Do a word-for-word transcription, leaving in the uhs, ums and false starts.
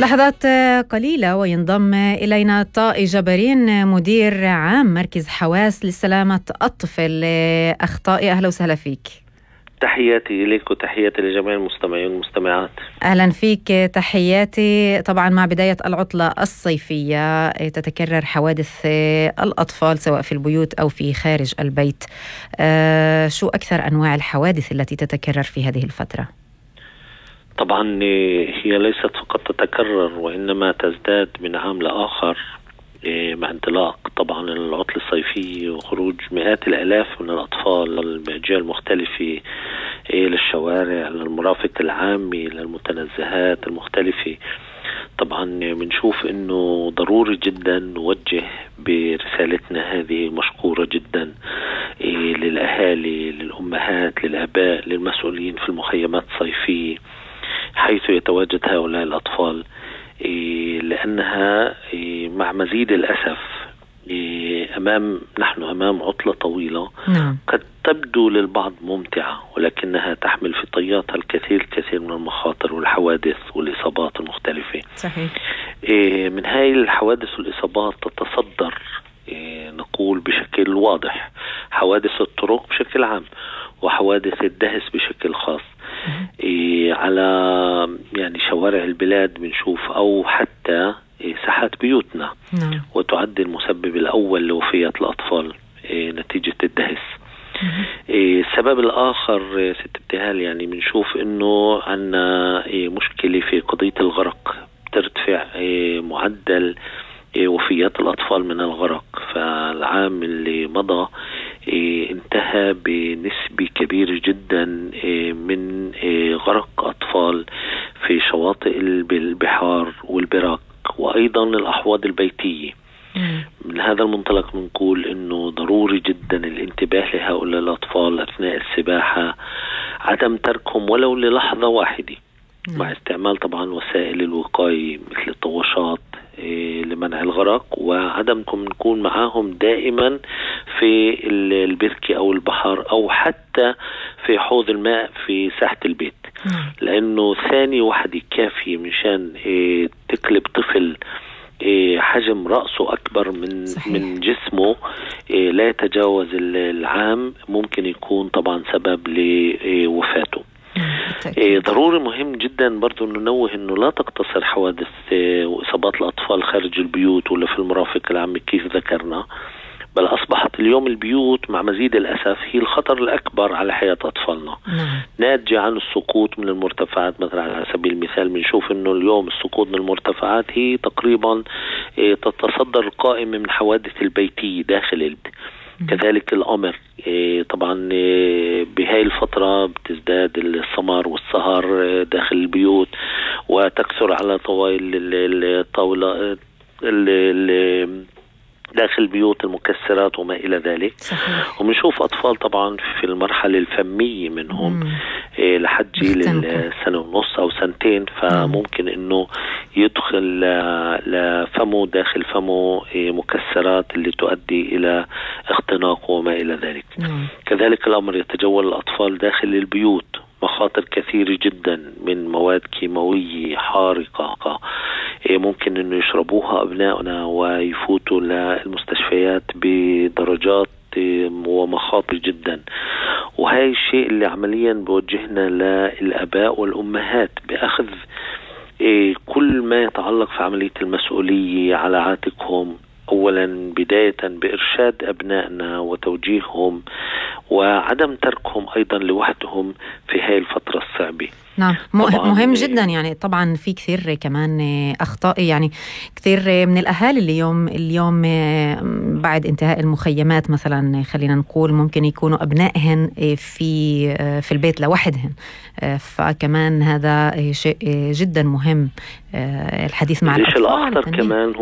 لحظات قليلة وينضم إلينا طائي جبرين، مدير عام مركز حواس لسلامة الطفل. أخ طائي، أهلا وسهلا فيك. تحياتي إليك وتحياتي لجميع المستمعين والمستمعات. أهلا فيك، تحياتي. طبعا مع بداية العطلة الصيفية تتكرر حوادث الأطفال سواء في البيوت أو في خارج البيت. أه شو أكثر أنواع الحوادث التي تتكرر في هذه الفترة؟ طبعا هي ليست فقط تتكرر وإنما تزداد من عام لآخر مع انطلاق طبعا العطلة الصيفية وخروج مئات الآلاف من الأطفال بأجيال المختلفة للشوارع، للمرافق العامة، للمتنزهات المختلفة. طبعا بنشوف انه ضروري جدا نوجه برسالتنا هذه مشكورة جدا للأهالي، للأمهات، للآباء، للمسؤولين في المخيمات الصيفية حيث يتواجد هؤلاء الأطفال، لأنها مع مزيد الأسف أمام نحن أمام عطلة طويلة نعم. قد تبدو للبعض ممتعة ولكنها تحمل في طياتها الكثير الكثير من المخاطر والحوادث والإصابات المختلفة. صحيح. من هاي الحوادث والإصابات تتصدر نقول بشكل واضح حوادث الطرق بشكل عام وحوادث الدهس بشكل خاص. إيه على يعني شوارع البلاد بنشوف أو حتى إيه ساحات بيوتنا. نعم. وتعد المسبب الأول لوفيات الأطفال إيه نتيجة الدهس. إيه السبب الآخر ست ابتهال يعني بنشوف إنه عنا إيه مشكلة في قضية الغرق، ترتفع إيه معدل إيه وفيات الأطفال من الغرق. فالعام اللي مضى إيه انتهى بنسبة كبيرة جدا إيه من إيه غرق أطفال في شواطئ البحار والبراك وأيضا الأحواض البيتية. من هذا المنطلق بنقول إنه ضروري جدا الانتباه لهؤلاء الأطفال أثناء السباحة، عدم تركهم ولو للحظة واحدة مع استعمال طبعا وسائل الوقاية مثل الطواشات لمنع الغرق، وعدمكم نكون معاهم دائما في البركة أو البحر أو حتى في حوض الماء في ساحة البيت، لأنه ثانية واحدة كافية مشان تقلب طفل حجم رأسه أكبر من صحيح. من جسمه لا يتجاوز العام، ممكن يكون طبعا سبب لوفاته. إيه ضروري مهم جدا برضو ننوه انه لا تقتصر حوادث إيه واصابات الاطفال خارج البيوت ولا في المرافق العامة كيف ذكرنا، بل اصبحت اليوم البيوت مع مزيد الاسف هي الخطر الاكبر على حياة اطفالنا. نعم. ناتجة عن السقوط من المرتفعات مثلا على سبيل المثال بنشوف انه اليوم السقوط من المرتفعات هي تقريبا إيه تتصدر القائمة من حوادث البيتية داخل البيت. كذلك الأمر إيه طبعا إيه بهاي الفترة بتزداد السمر والسهر إيه داخل البيوت وتكثر على طوال الطاولة داخل البيوت المكسرات وما إلى ذلك. صحيح. وبنشوف أطفال طبعا في المرحلة الفمية منهم إيه لحد جيل السنة ونص أو سنتين، فممكن إنه يدخل لفمه داخل فمه إيه مكسرات اللي تؤدي إلى اختناق وما إلى ذلك. مم. كذلك الأمر يتجول الأطفال داخل البيوت، مخاطر كثيرة جدا من مواد كيماوية حارقة إيه ممكن إنه يشربوها أبنائنا ويفوتوا للمستشفيات بدرجات إيه ومخاطر جدا. وهي الشيء اللي عمليا بوجهنا للآباء والأمهات بأخذ إيه كل ما يتعلق في عملية المسؤولية على عاتقهم، أولا بداية بإرشاد أبنائنا وتوجيههم وعدم تركهم أيضا لوحدهم في هاي الفترة الصعبة. نعم مهم جدا. يعني طبعا في كثير كمان أخطاء، يعني كثير من الأهالي اليوم اليوم بعد انتهاء المخيمات مثلا خلينا نقول ممكن يكونوا أبنائهن في في البيت لوحدهن، فكمان هذا شيء جدا مهم الحديث مع الأطفال. الأخطر كمان